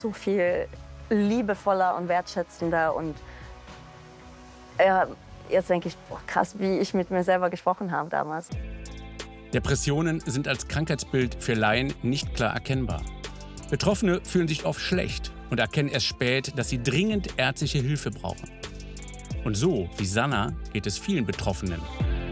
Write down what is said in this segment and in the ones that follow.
So viel liebevoller und wertschätzender und jetzt denke ich, boah, krass, wie ich mit mir selber gesprochen habe damals. Depressionen sind als Krankheitsbild für Laien nicht klar erkennbar. Betroffene fühlen sich oft schlecht und erkennen erst spät, dass sie dringend ärztliche Hilfe brauchen. Und so wie Sanna geht es vielen Betroffenen.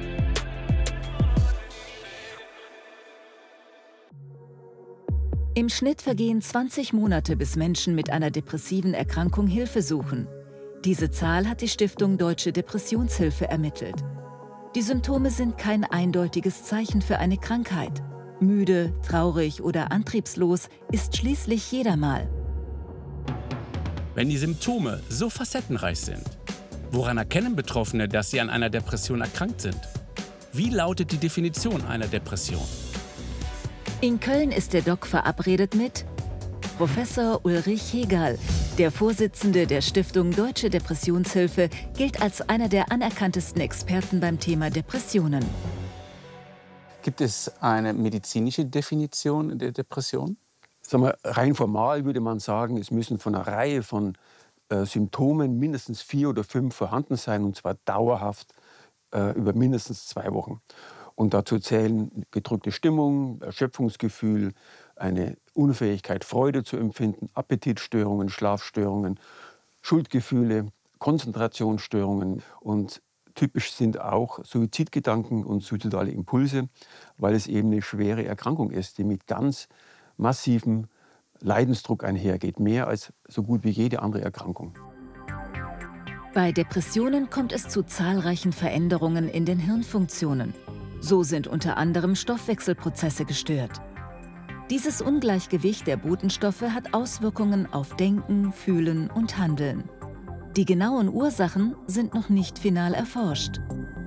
Im Schnitt vergehen 20 Monate, bis Menschen mit einer depressiven Erkrankung Hilfe suchen. Diese Zahl hat die Stiftung Deutsche Depressionshilfe ermittelt. Die Symptome sind kein eindeutiges Zeichen für eine Krankheit. Müde, traurig oder antriebslos ist schließlich jeder mal. Wenn die Symptome so facettenreich sind, woran erkennen Betroffene, dass sie an einer Depression erkrankt sind? Wie lautet die Definition einer Depression? In Köln ist der Doc verabredet mit Professor Ulrich Hegal. Der Vorsitzende der Stiftung Deutsche Depressionshilfe gilt als einer der anerkanntesten Experten beim Thema Depressionen. Gibt es eine medizinische Definition der Depression? Sagen wir, rein formal würde man sagen, es müssen von einer Reihe von Symptomen mindestens 4 oder 5 vorhanden sein, und zwar dauerhaft über mindestens 2 Wochen. Und dazu zählen gedrückte Stimmung, Erschöpfungsgefühl, eine Unfähigkeit, Freude zu empfinden, Appetitstörungen, Schlafstörungen, Schuldgefühle, Konzentrationsstörungen. Und typisch sind auch Suizidgedanken und suizidale Impulse, weil es eben eine schwere Erkrankung ist, die mit ganz massivem Leidensdruck einhergeht, mehr als so gut wie jede andere Erkrankung. Bei Depressionen kommt es zu zahlreichen Veränderungen in den Hirnfunktionen. So sind unter anderem Stoffwechselprozesse gestört. Dieses Ungleichgewicht der Botenstoffe hat Auswirkungen auf Denken, Fühlen und Handeln. Die genauen Ursachen sind noch nicht final erforscht.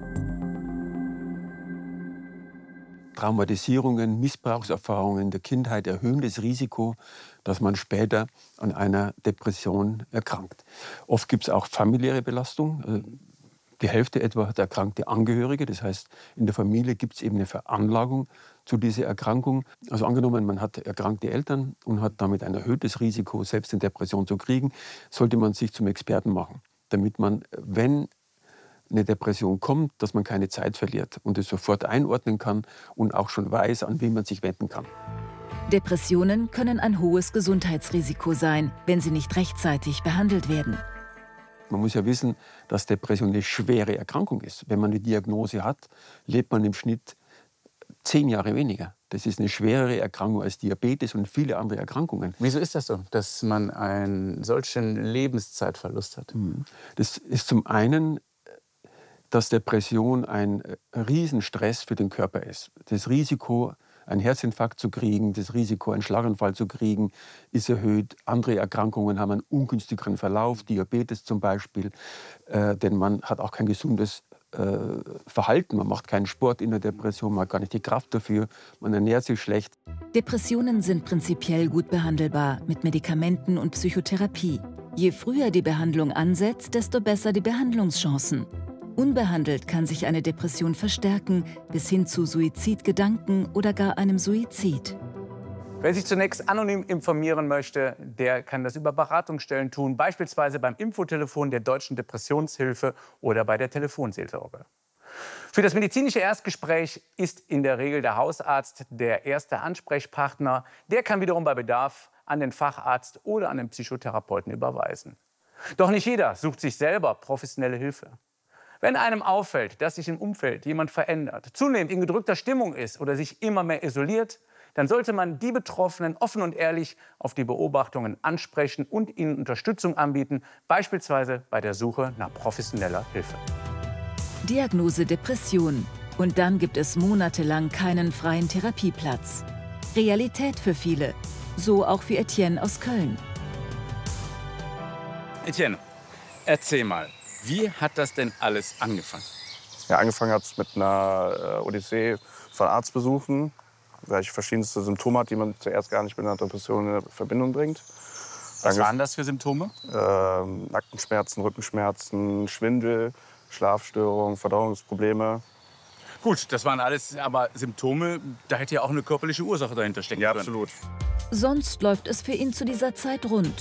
Traumatisierungen, Missbrauchserfahrungen in der Kindheit erhöhen das Risiko, dass man später an einer Depression erkrankt. Oft gibt es auch familiäre Belastung. Die Hälfte etwa hat erkrankte Angehörige. Das heißt, in der Familie gibt es eben eine Veranlagung zu dieser Erkrankung. Also angenommen, man hat erkrankte Eltern und hat damit ein erhöhtes Risiko, selbst eine Depression zu kriegen, sollte man sich zum Experten machen, damit man, wenn eine Depression kommt, dass man keine Zeit verliert und es sofort einordnen kann und auch schon weiß, an wen man sich wenden kann. Depressionen können ein hohes Gesundheitsrisiko sein, wenn sie nicht rechtzeitig behandelt werden. Man muss ja wissen, dass Depression eine schwere Erkrankung ist. Wenn man eine Diagnose hat, lebt man im Schnitt 10 Jahre weniger. Das ist eine schwerere Erkrankung als Diabetes und viele andere Erkrankungen. Wieso ist das so, dass man einen solchen Lebenszeitverlust hat? Das ist zum einen, dass Depression ein Riesenstress für den Körper ist. Das Risiko, einen Herzinfarkt zu kriegen, das Risiko, einen Schlaganfall zu kriegen, ist erhöht. Andere Erkrankungen haben einen ungünstigeren Verlauf, Diabetes zum Beispiel, denn man hat auch kein gesundes Verhalten. Man macht keinen Sport in der Depression, man hat gar nicht die Kraft dafür, man ernährt sich schlecht. Depressionen sind prinzipiell gut behandelbar mit Medikamenten und Psychotherapie. Je früher die Behandlung ansetzt, desto besser die Behandlungschancen. Unbehandelt kann sich eine Depression verstärken, bis hin zu Suizidgedanken oder gar einem Suizid. Wer sich zunächst anonym informieren möchte, der kann das über Beratungsstellen tun, beispielsweise beim Infotelefon der Deutschen Depressionshilfe oder bei der Telefonseelsorge. Für das medizinische Erstgespräch ist in der Regel der Hausarzt der erste Ansprechpartner. Der kann wiederum bei Bedarf an den Facharzt oder an den Psychotherapeuten überweisen. Doch nicht jeder sucht sich selber professionelle Hilfe. Wenn einem auffällt, dass sich im Umfeld jemand verändert, zunehmend in gedrückter Stimmung ist oder sich immer mehr isoliert, dann sollte man die Betroffenen offen und ehrlich auf die Beobachtungen ansprechen und ihnen Unterstützung anbieten, beispielsweise bei der Suche nach professioneller Hilfe. Diagnose Depression. Und dann gibt es monatelang keinen freien Therapieplatz. Realität für viele, so auch für Etienne aus Köln. Etienne, erzähl mal, wie hat das denn alles angefangen? Ja, angefangen hat es mit einer Odyssee von Arztbesuchen, weil ich verschiedenste Symptome hatte, die man zuerst gar nicht mit einer Depression in Verbindung bringt. Was waren das für Symptome? Nackenschmerzen, Rückenschmerzen, Schwindel, Schlafstörungen, Verdauungsprobleme. Gut, das waren alles aber Symptome, da hätte ja auch eine körperliche Ursache dahinter stecken können. Ja, absolut. Sonst läuft es für ihn zu dieser Zeit rund.